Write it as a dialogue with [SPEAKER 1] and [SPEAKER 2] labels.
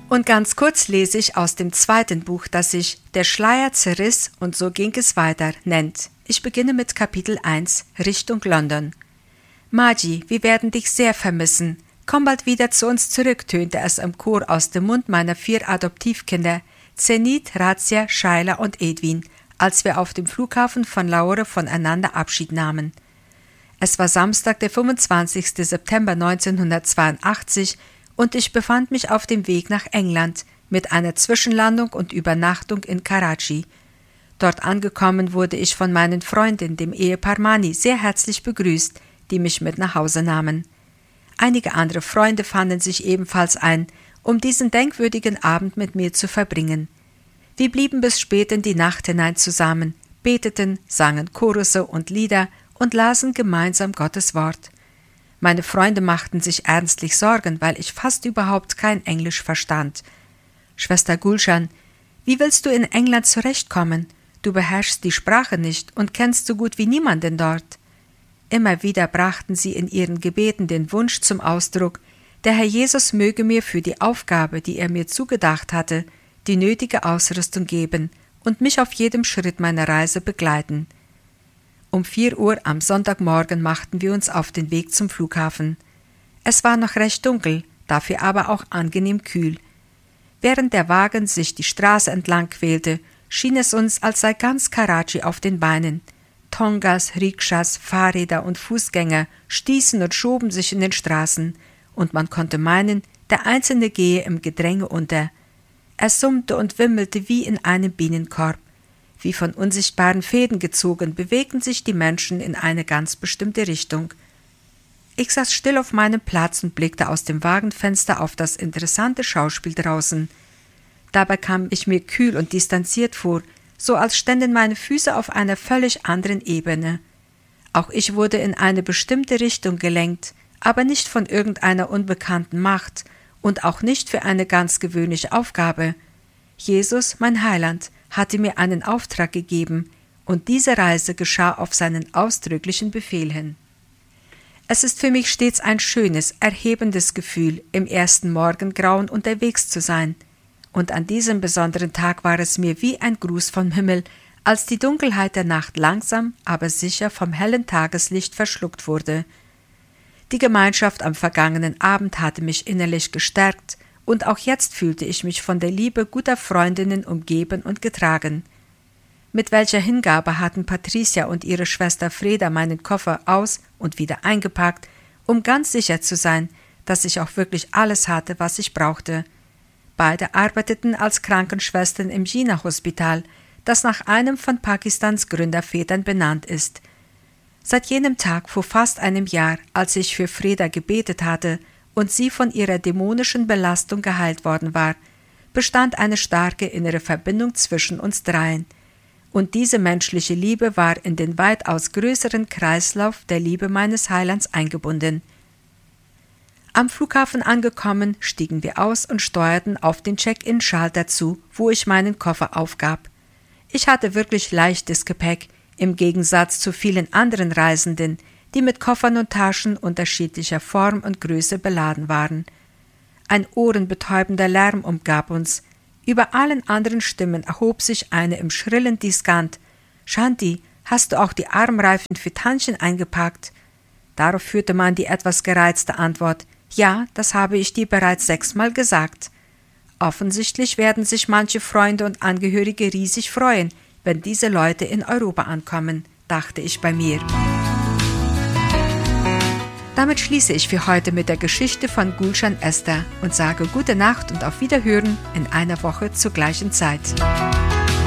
[SPEAKER 1] Und ganz kurz lese ich aus dem 2. Buch, das sich Der Schleier zerriss und so ging es weiter nennt. Ich beginne mit Kapitel 1, Richtung London. Margie, wir werden dich sehr vermissen. Komm bald wieder zu uns zurück, tönte es im Chor aus dem Mund meiner 4 Adoptivkinder, Zenit, Razzia, Shaila und Edwin, als wir auf dem Flughafen von Lahore voneinander Abschied nahmen. Es war Samstag, der 25. September 1982 und ich befand mich auf dem Weg nach England mit einer Zwischenlandung und Übernachtung in Karachi. Dort angekommen wurde ich von meinen Freundinnen, dem Ehepaar Mani, sehr herzlich begrüßt, die mich mit nach Hause nahmen. Einige andere Freunde fanden sich ebenfalls ein, um diesen denkwürdigen Abend mit mir zu verbringen. Wir blieben bis spät in die Nacht hinein zusammen, beteten, sangen Chorusse und Lieder und lasen gemeinsam Gottes Wort. Meine Freunde machten sich ernstlich Sorgen, weil ich fast überhaupt kein Englisch verstand. Schwester Gulshan, wie willst du in England zurechtkommen? Du beherrschst die Sprache nicht und kennst so gut wie niemanden dort. Immer wieder brachten sie in ihren Gebeten den Wunsch zum Ausdruck, der Herr Jesus möge mir für die Aufgabe, die er mir zugedacht hatte, die nötige Ausrüstung geben und mich auf jedem Schritt meiner Reise begleiten. Um 4 Uhr am Sonntagmorgen machten wir uns auf den Weg zum Flughafen. Es war noch recht dunkel, dafür aber auch angenehm kühl. Während der Wagen sich die Straße entlang quälte, schien es uns, als sei ganz Karachi auf den Beinen. Tongas, Rikschas, Fahrräder und Fußgänger stießen und schoben sich in den Straßen, und man konnte meinen, der Einzelne gehe im Gedränge unter. Es summte und wimmelte wie in einem Bienenkorb. Wie von unsichtbaren Fäden gezogen, bewegten sich die Menschen in eine ganz bestimmte Richtung. Ich saß still auf meinem Platz und blickte aus dem Wagenfenster auf das interessante Schauspiel draußen. Dabei kam ich mir kühl und distanziert vor, so als ständen meine Füße auf einer völlig anderen Ebene. Auch ich wurde in eine bestimmte Richtung gelenkt, aber nicht von irgendeiner unbekannten Macht und auch nicht für eine ganz gewöhnliche Aufgabe. Jesus, mein Heiland, hatte mir einen Auftrag gegeben, und diese Reise geschah auf seinen ausdrücklichen Befehl hin. Es ist für mich stets ein schönes, erhebendes Gefühl, im ersten Morgengrauen unterwegs zu sein, und an diesem besonderen Tag war es mir wie ein Gruß vom Himmel, als die Dunkelheit der Nacht langsam, aber sicher vom hellen Tageslicht verschluckt wurde. Die Gemeinschaft am vergangenen Abend hatte mich innerlich gestärkt, und auch jetzt fühlte ich mich von der Liebe guter Freundinnen umgeben und getragen. Mit welcher Hingabe hatten Patricia und ihre Schwester Freda meinen Koffer aus und wieder eingepackt, um ganz sicher zu sein, dass ich auch wirklich alles hatte, was ich brauchte. Beide arbeiteten als Krankenschwestern im Jinnah-Hospital, das nach einem von Pakistans Gründervätern benannt ist. Seit jenem Tag vor fast einem Jahr, als ich für Freda gebetet hatte und sie von ihrer dämonischen Belastung geheilt worden war, bestand eine starke innere Verbindung zwischen uns dreien. Und diese menschliche Liebe war in den weitaus größeren Kreislauf der Liebe meines Heilands eingebunden. Am Flughafen angekommen, stiegen wir aus und steuerten auf den Check-in-Schalter zu, wo ich meinen Koffer aufgab. Ich hatte wirklich leichtes Gepäck, im Gegensatz zu vielen anderen Reisenden, die mit Koffern und Taschen unterschiedlicher Form und Größe beladen waren. Ein ohrenbetäubender Lärm umgab uns. Über allen anderen Stimmen erhob sich eine im schrillen Diskant. »Shanti, hast du auch die Armreifen für Tantchen eingepackt?« Darauf führte man die etwas gereizte Antwort, »Ja, das habe ich dir bereits 6-mal gesagt.« Offensichtlich werden sich manche Freunde und Angehörige riesig freuen, wenn diese Leute in Europa ankommen, dachte ich bei mir. Damit schließe ich für heute mit der Geschichte von Gulshan Esther und sage gute Nacht und auf Wiederhören in einer Woche zur gleichen Zeit.